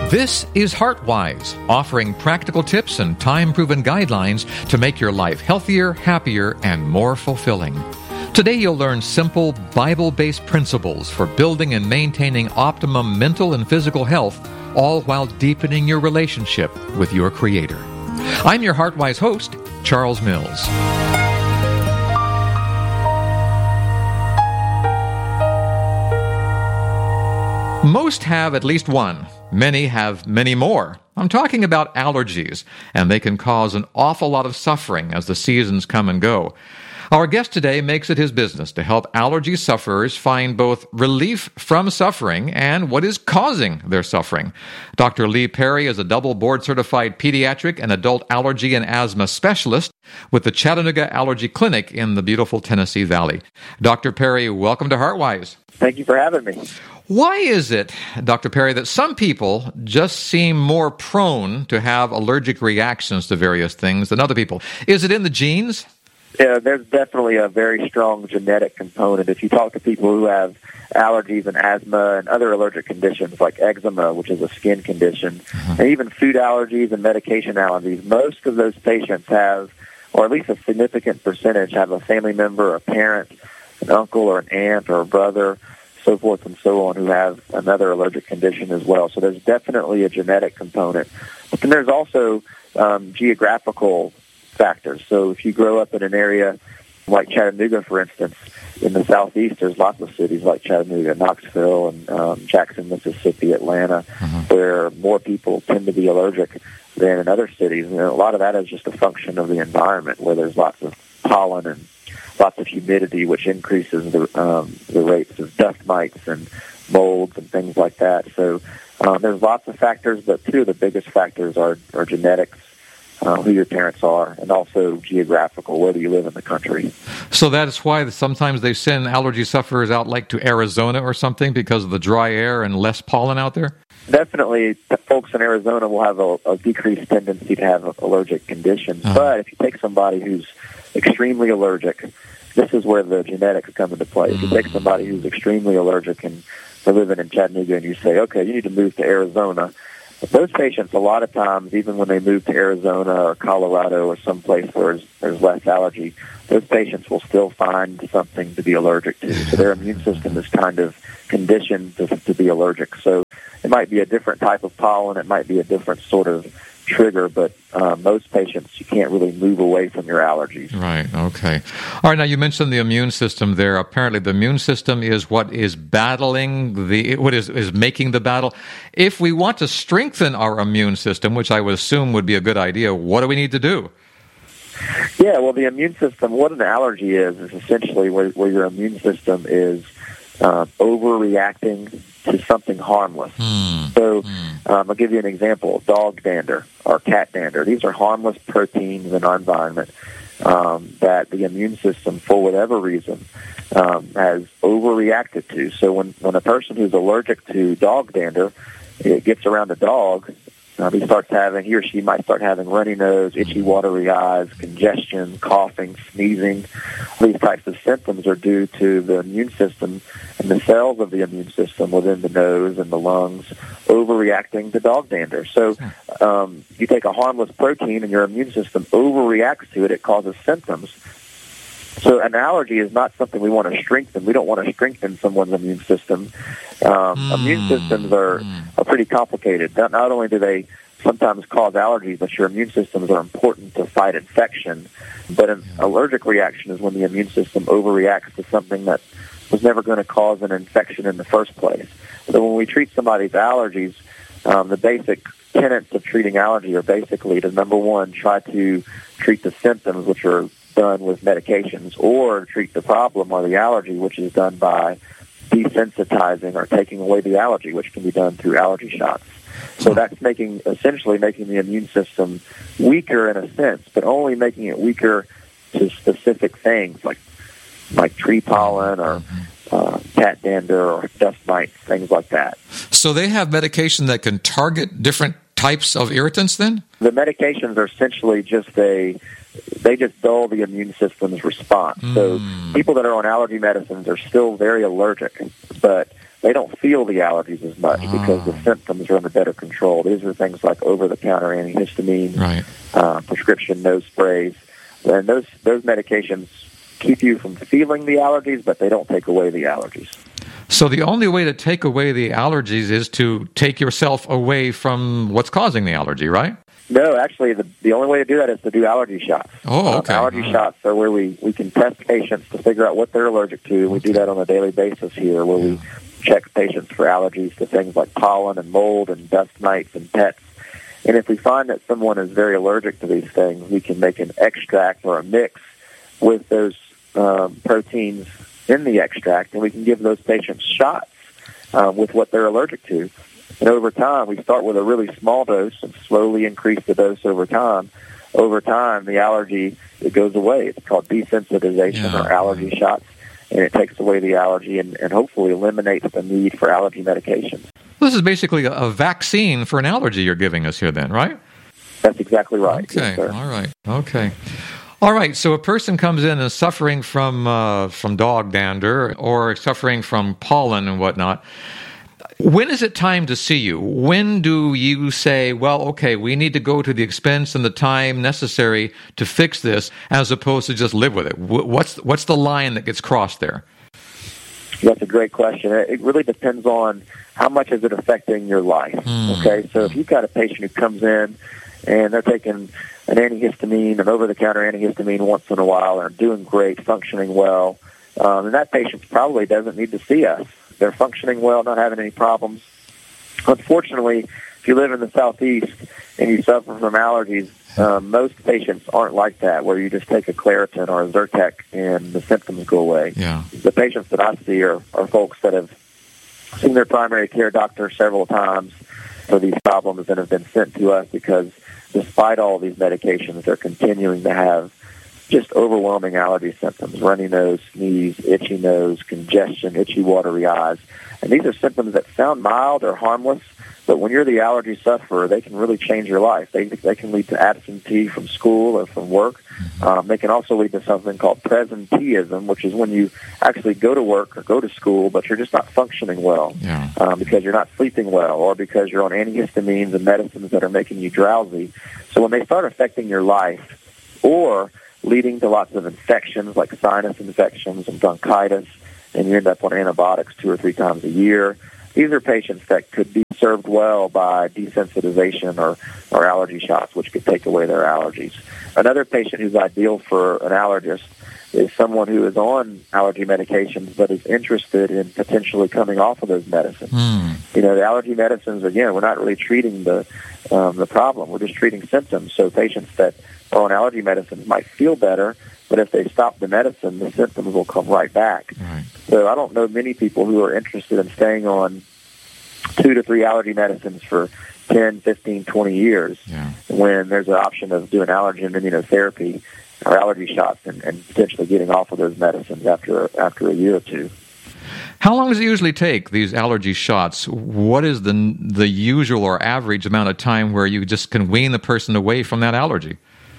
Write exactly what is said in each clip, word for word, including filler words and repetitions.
This is HeartWise, offering practical tips and time-proven guidelines to make your life healthier, happier, and more fulfilling. Today you'll learn simple, Bible-based principles for building and maintaining optimum mental and physical health, all while deepening your relationship with your Creator. I'm your HeartWise host, Charles Mills. Most have at least one. Many have many more. I'm talking about allergies, and they can cause an awful lot of suffering as the seasons come and go. Our guest today makes it his business to help allergy sufferers find both relief from suffering and what is causing their suffering. Doctor Lee Perry is a double board-certified pediatric and adult allergy and asthma specialist with the Chattanooga Allergy Clinic in the beautiful Tennessee Valley. Doctor Perry, welcome to HeartWise. Thank you for having me. Why is it, Doctor Perry, that some people just seem more prone to have allergic reactions to various things than other people? Is it in the genes? Yeah, there's definitely a very strong genetic component. If you talk to people who have allergies and asthma and other allergic conditions like eczema, which is a skin condition, uh-huh. and even food allergies and medication allergies, most of those patients have, or at least a significant percentage, have a family member, a parent, an uncle or an aunt or a brother, so forth and so on, who have another allergic condition as well. So there's definitely a genetic component. But then there's also um, geographical factors. So if you grow up in an area like Chattanooga, for instance, in the southeast, there's lots of cities like Chattanooga, Knoxville, and um, Jackson, Mississippi, Atlanta, mm-hmm. where more people tend to be allergic than in other cities. And a lot of that is just a function of the environment, where there's lots of pollen and lots of humidity, which increases the um, the rates of dust mites and molds and things like that. So um, there's lots of factors, but two of the biggest factors are, are genetics, uh, who your parents are, and also geographical, whether you live in the country. So that's why sometimes they send allergy sufferers out like to Arizona or something because of the dry air and less pollen out there? Definitely, folks in Arizona will have a, a decreased tendency to have allergic conditions. Uh-huh. But if you take somebody who's extremely allergic, this is where the genetics come into play. If you take somebody who's extremely allergic and they're living in Chattanooga and you say, okay, you need to move to Arizona, those patients, a lot of times, even when they move to Arizona or Colorado or someplace where there's, there's less allergy, those patients will still find something to be allergic to. So their immune system is kind of conditioned to, to be allergic. So it might be a different type of pollen. It might be a different sort of trigger, but uh, most patients, you can't really move away from your allergies. Right, okay. All right, now you mentioned the immune system there. Apparently the immune system is what is battling, the what is, is making the battle. If we want to strengthen our immune system, which I would assume would be a good idea, what do we need to do? Yeah, well, the immune system, what an allergy is, is essentially where, where your immune system is uh, overreacting to something harmless. Mm. So mm. Um, I'll give you an example. Dog dander or cat dander. These are harmless proteins in our environment um, that the immune system, for whatever reason, um, has overreacted to. So when, when a person who's allergic to dog dander, it gets around a dog, Um, he starts having, he or she might start having runny nose, itchy, watery eyes, congestion, coughing, sneezing. These types of symptoms are due to the immune system and the cells of the immune system within the nose and the lungs overreacting to dog dander. So um, you take a harmless protein and your immune system overreacts to it, it causes symptoms. So an allergy is not something we want to strengthen. We don't want to strengthen someone's immune system. Um, mm. Immune systems are, are pretty complicated. Not, not only do they sometimes cause allergies, but your immune systems are important to fight infection. But an yeah. allergic reaction is when the immune system overreacts to something that was never going to cause an infection in the first place. So when we treat somebody's allergies, um, the basic tenets of treating allergy are basically to, number one, try to treat the symptoms, which are done with medications, or treat the problem or the allergy, which is done by desensitizing or taking away the allergy, which can be done through allergy shots. So that's making essentially making the immune system weaker in a sense, but only making it weaker to specific things like like tree pollen or uh, cat dander or dust mites, things like that. So they have medication that can target different types of irritants then? The medications are essentially just a they just dull the immune system's response. Mm. So people that are on allergy medicines are still very allergic, but they don't feel the allergies as much ah. because the symptoms are under better control. These are things like over-the-counter antihistamine, right. uh, prescription nose sprays, and those those medications keep you from feeling the allergies, but they don't take away the allergies. So the only way to take away the allergies is to take yourself away from what's causing the allergy, right? No, actually, the the only way to do that is to do allergy shots. Oh, okay. Um, allergy right. shots are where we, we can test patients to figure out what they're allergic to. We okay. do that on a daily basis here, where yeah. we check patients for allergies to things like pollen and mold and dust mites and pets. And if we find that someone is very allergic to these things, we can make an extract or a mix with those um, proteins in the extract, and we can give those patients shots uh, with what they're allergic to. And over time, we start with a really small dose and slowly increase the dose over time. Over time, the allergy, it goes away. It's called desensitization yeah. or allergy shots, and it takes away the allergy and, and hopefully eliminates the need for allergy medications. This is basically a, a vaccine for an allergy you're giving us here then, right? That's exactly right. Okay, yes, sir. all right, okay. All right, so a person comes in and is suffering from uh, from dog dander or suffering from pollen and whatnot. When is it time to see you? When do you say, well, okay, we need to go to the expense and the time necessary to fix this as opposed to just live with it? What's what's the line that gets crossed there? That's a great question. It really depends on how much is it affecting your life. Mm. Okay, so if you've got a patient who comes in and they're taking an antihistamine, an over-the-counter antihistamine once in a while, and are doing great, functioning well, um, and that patient probably doesn't need to see us. They're functioning well, not having any problems. Unfortunately, if you live in the Southeast and you suffer from allergies, um, most patients aren't like that, where you just take a Claritin or a Zyrtec and the symptoms go away. Yeah. The patients that I see are, are folks that have seen their primary care doctor several times for these problems and have been sent to us because despite all these medications, they're continuing to have just overwhelming allergy symptoms: runny nose, sneeze, itchy nose, congestion, itchy, watery eyes. And these are symptoms that sound mild or harmless, but when you're the allergy sufferer, they can really change your life. They they can lead to absentee from school or from work. Um, they can also lead to something called presenteeism, which is when you actually go to work or go to school, but you're just not functioning well yeah. um, because you're not sleeping well or because you're on antihistamines and medicines that are making you drowsy. So when they start affecting your life or leading to lots of infections like sinus infections and bronchitis, and you end up on antibiotics two or three times a year, these are patients that could be served well by desensitization or, or allergy shots, which could take away their allergies. Another patient who's ideal for an allergist is someone who is on allergy medications but is interested in potentially coming off of those medicines. Mm. You know, the allergy medicines, again, we're not really treating the um, the problem. We're just treating symptoms. So patients that are on allergy medicines might feel better, but if they stop the medicine, the symptoms will come right back. Right. So I don't know many people who are interested in staying on two to three allergy medicines for ten, fifteen, twenty years yeah. when there's an option of doing allergen immunotherapy or allergy shots and, and potentially getting off of those medicines after after a year or two. How long does it usually take, these allergy shots? What is the the usual or average amount of time where you just can wean the person away from that allergy?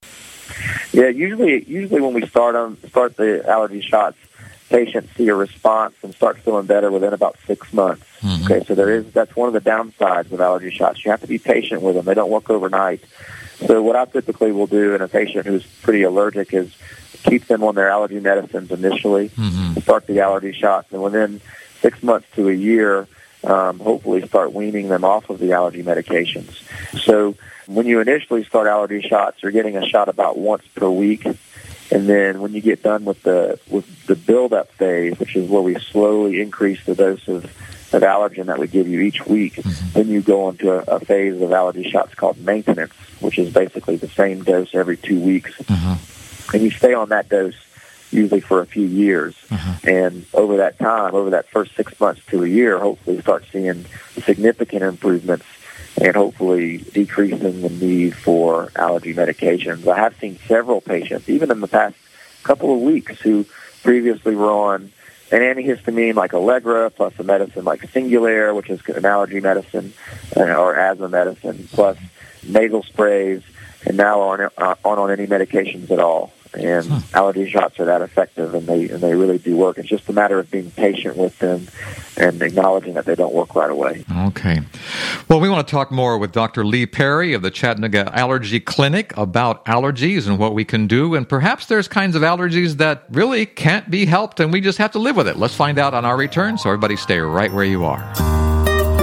Yeah, usually usually when we start on start the allergy shots, patients see a response and start feeling better within about six months. Mm-hmm. Okay, so there is that's one of the downsides of allergy shots. You have to be patient with them; they don't work overnight. So what I typically will do in a patient who's pretty allergic is keep them on their allergy medicines initially, mm-hmm. start the allergy shots, and within six months to a year, um, hopefully start weaning them off of the allergy medications. So when you initially start allergy shots, you're getting a shot about once per week. And then when you get done with the with the build-up phase, which is where we slowly increase the dose of, of allergen that we give you each week, mm-hmm. then you go into a, a phase of allergy shots called maintenance, which is basically the same dose every two weeks. Mm-hmm. And you stay on that dose usually for a few years. Mm-hmm. And over that time, over that first six months to a year, hopefully start seeing significant improvements and hopefully decreasing the need for allergy medications. I have seen several patients, even in the past couple of weeks, who previously were on an antihistamine like Allegra, plus a medicine like Singulair, which is an allergy medicine, uh, or asthma medicine, plus nasal sprays, and now aren't, aren't on any medications at all. And huh. allergy shots are that effective, and they and they really do work. It's just a matter of being patient with them and acknowledging that they don't work right away. Okay. Well, we want to talk more with Doctor Lee Perry of the Chattanooga Allergy Clinic about allergies and what we can do. And perhaps there's kinds of allergies that really can't be helped, and we just have to live with it. Let's find out on our return, so everybody stay right where you are.